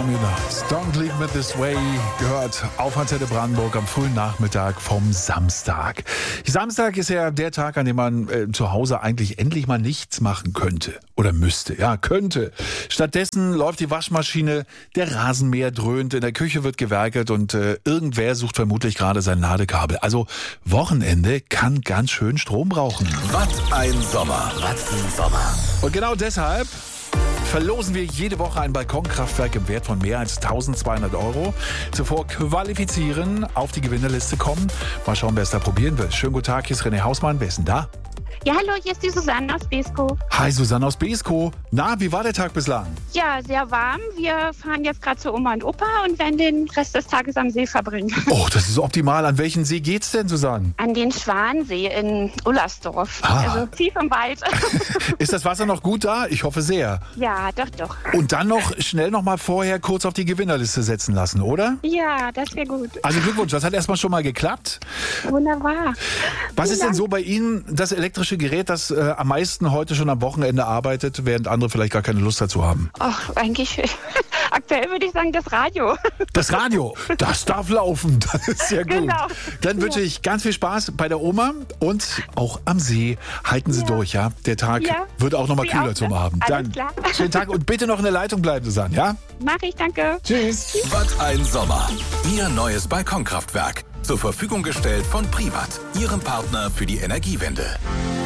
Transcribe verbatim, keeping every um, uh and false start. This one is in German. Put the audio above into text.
Armin, Don't Leave Me This Way, gehört auf Antenne Brandenburg am frühen Nachmittag vom Samstag. Samstag ist ja der Tag, an dem man äh, zu Hause eigentlich endlich mal nichts machen könnte. Oder müsste, ja, könnte. Stattdessen läuft die Waschmaschine, der Rasenmäher dröhnt, in der Küche wird gewerkelt und äh, irgendwer sucht vermutlich gerade sein Ladekabel. Also Wochenende kann ganz schön Strom brauchen. Was ein Sommer. Was ein Sommer. Und genau deshalb verlosen wir jede Woche ein Balkonkraftwerk im Wert von mehr als tausendzweihundert Euro. Zuvor qualifizieren, auf die Gewinnerliste kommen. Mal schauen, wer es da probieren will. Schönen guten Tag, hier ist René Hausmann. Wer ist denn da? Ja, hallo, hier ist die Susanne aus Beeskow. Hi, Susanne aus Beeskow. Na, wie war der Tag bislang? Ja, sehr warm. Wir fahren jetzt gerade zu Oma und Opa und werden den Rest des Tages am See verbringen. Oh, das ist optimal. An welchen See geht's denn, Susanne? An den Schwansee in Ullersdorf. Ah. Also tief im Wald. Ist das Wasser noch gut da? Ich hoffe sehr. Ja, doch, doch. Und dann noch schnell noch mal vorher kurz auf die Gewinnerliste setzen lassen, oder? Ja, das wäre gut. Also Glückwunsch, das hat erstmal schon mal geklappt. Wunderbar. Was ist denn Vielen so bei Ihnen das elektrische Gerät, das äh, am meisten heute schon am Wochenende arbeitet, während andere vielleicht gar keine Lust dazu haben? Ach, eigentlich, aktuell würde ich sagen, das Radio. Das Radio, das darf laufen. Das ist sehr gut. Genau. Dann wünsche ich ganz viel Spaß bei der Oma und auch am See. Halten Sie Ja. durch, ja? Der Tag Ja. wird auch noch mal Sie kühler auch, zum ne? Abend. Alles Dann klar. schönen Tag und bitte noch in der Leitung bleiben, Susanne, ja? Mach ich, danke. Tschüss. Was ein Sommer. Ihr neues Balkonkraftwerk. Zur Verfügung gestellt von Privat, Ihrem Partner für die Energiewende.